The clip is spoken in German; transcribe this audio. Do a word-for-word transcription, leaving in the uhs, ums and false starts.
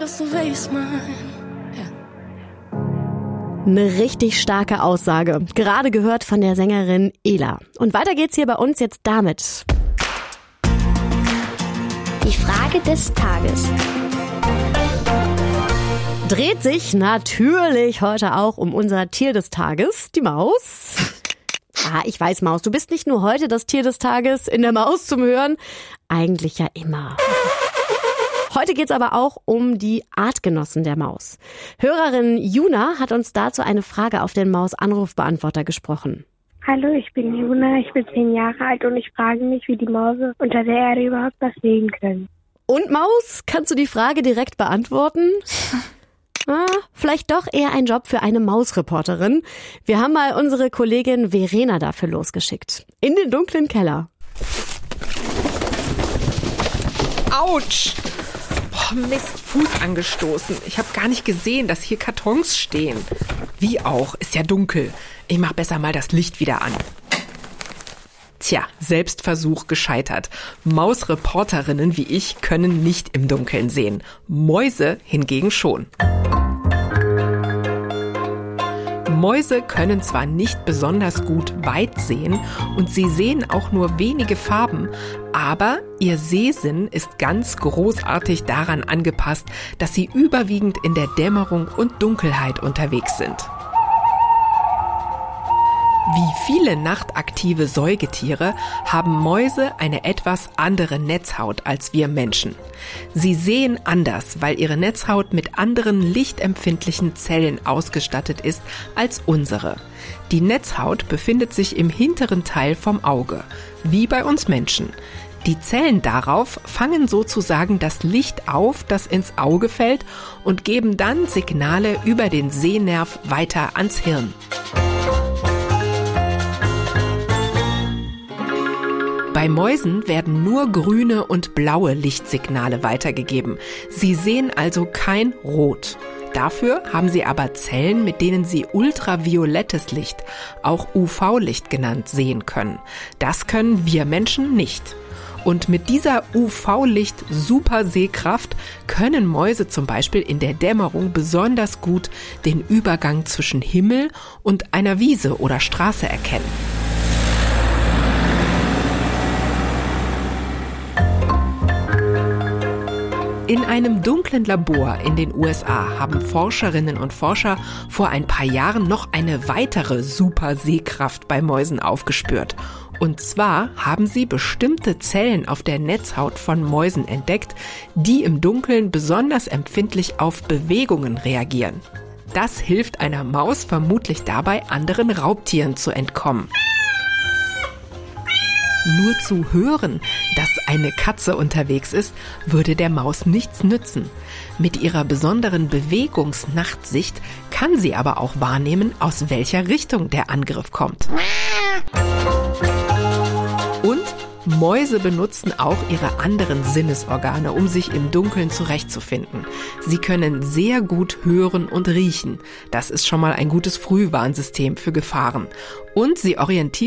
just waste mine. Eine richtig starke Aussage. Gerade gehört von der Sängerin Ela. Und weiter geht's hier bei uns jetzt damit. Die Frage des Tages. Dreht sich natürlich heute auch um unser Tier des Tages, die Maus. Ah, ich weiß, Maus, du bist nicht nur heute das Tier des Tages in der Maus zum Hören, eigentlich ja immer. Heute geht's aber auch um die Artgenossen der Maus. Hörerin Juna hat uns dazu eine Frage auf den Maus-Anrufbeantworter gesprochen. Hallo, ich bin Juna, ich bin zehn Jahre alt und ich frage mich, wie die Mäuse unter der Erde überhaupt was sehen können. Und Maus, kannst du die Frage direkt beantworten? Ah, vielleicht doch eher ein Job für eine Mausreporterin. Wir haben mal unsere Kollegin Verena dafür losgeschickt. In den dunklen Keller. Autsch! Boah, Mist, Fuß angestoßen. Ich habe gar nicht gesehen, dass hier Kartons stehen. Wie auch, ist ja dunkel. Ich mach besser mal das Licht wieder an. Tja, Selbstversuch gescheitert. Mausreporterinnen wie ich können nicht im Dunkeln sehen. Mäuse hingegen schon. Mäuse können zwar nicht besonders gut weit sehen und sie sehen auch nur wenige Farben, aber ihr Sehsinn ist ganz großartig daran angepasst, dass sie überwiegend in der Dämmerung und Dunkelheit unterwegs sind. Wie viele nachtaktive Säugetiere haben Mäuse eine etwas andere Netzhaut als wir Menschen. Sie sehen anders, weil ihre Netzhaut mit anderen lichtempfindlichen Zellen ausgestattet ist als unsere. Die Netzhaut befindet sich im hinteren Teil vom Auge, wie bei uns Menschen. Die Zellen darauf fangen sozusagen das Licht auf, das ins Auge fällt, und geben dann Signale über den Sehnerv weiter ans Hirn. Bei Mäusen werden nur grüne und blaue Lichtsignale weitergegeben. Sie sehen also kein Rot. Dafür haben sie aber Zellen, mit denen sie ultraviolettes Licht, auch U V-Licht genannt, sehen können. Das können wir Menschen nicht. Und mit dieser U V-Licht-Supersehkraft können Mäuse zum Beispiel in der Dämmerung besonders gut den Übergang zwischen Himmel und einer Wiese oder Straße erkennen. In einem dunklen Labor in den U S A haben Forscherinnen und Forscher vor ein paar Jahren noch eine weitere Supersehkraft bei Mäusen aufgespürt. Und zwar haben sie bestimmte Zellen auf der Netzhaut von Mäusen entdeckt, die im Dunkeln besonders empfindlich auf Bewegungen reagieren. Das hilft einer Maus vermutlich dabei, anderen Raubtieren zu entkommen. Nur zu hören, dass eine Katze unterwegs ist, würde der Maus nichts nützen. Mit ihrer besonderen Bewegungsnachtsicht kann sie aber auch wahrnehmen, aus welcher Richtung der Angriff kommt. Und Mäuse benutzen auch ihre anderen Sinnesorgane, um sich im Dunkeln zurechtzufinden. Sie können sehr gut hören und riechen. Das ist schon mal ein gutes Frühwarnsystem für Gefahren. Und sie orientieren